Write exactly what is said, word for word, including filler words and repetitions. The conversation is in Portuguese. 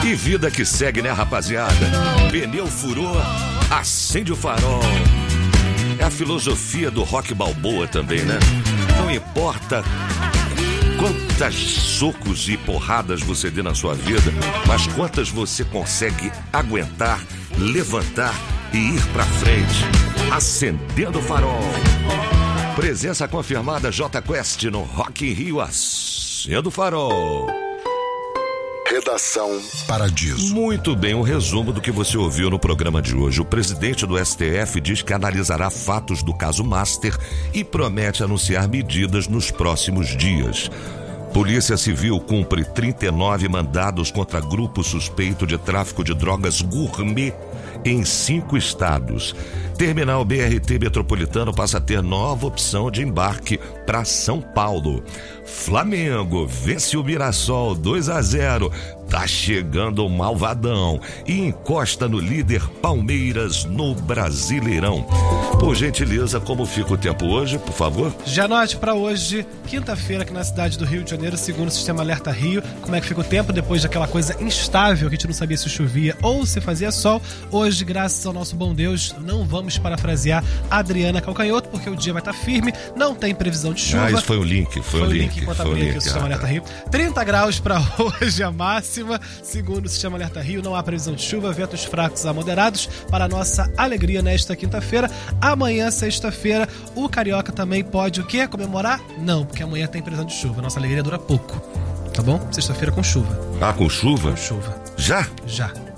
Que vida que segue, né, rapaziada? Pneu furou, acende o farol. É a filosofia do Rock Balboa também, né? Não importa quantas socos e porradas você dê na sua vida, mas quantas você consegue aguentar, levantar e ir pra frente, acendendo o farol. Presença confirmada J Quest no Rock in Rio, acendo o farol. Redação Paradiso. Muito bem, um resumo do que você ouviu no programa de hoje. O presidente do S T F diz que analisará fatos do caso Master e promete anunciar medidas nos próximos dias. Polícia Civil cumpre trinta e nove mandados contra grupo suspeito de tráfico de drogas gourmet em cinco estados. Terminal B R T Metropolitano passa a ter nova opção de embarque para São Paulo. Flamengo vence o Mirassol dois a zero. Tá chegando o Malvadão e encosta no líder Palmeiras no Brasileirão. Por gentileza, como fica o tempo hoje, por favor? Já anote para hoje, quinta-feira, aqui na cidade do Rio de Janeiro, segundo o Sistema Alerta Rio. Como é que fica o tempo depois daquela coisa instável que a gente não sabia se chovia ou se fazia sol. Hoje, graças ao nosso bom Deus, não vamos parafrasear a Adriana Calcanhoto, porque o dia vai estar firme, não tem previsão de chuva. Ah, isso foi o link, foi, foi o link. link. Enquanto foi abri o aqui link. o Sistema Alerta Rio. trinta graus para hoje a máxima. Segundo o Sistema Alerta Rio, não há previsão de chuva, ventos fracos a moderados para a nossa alegria nesta quinta-feira. Amanhã, sexta-feira, o Carioca também pode o quê? Comemorar? Não, porque amanhã tem previsão de chuva. Nossa alegria dura pouco, tá bom? Sexta-feira com chuva. Ah, com chuva? Com chuva. Já? Já.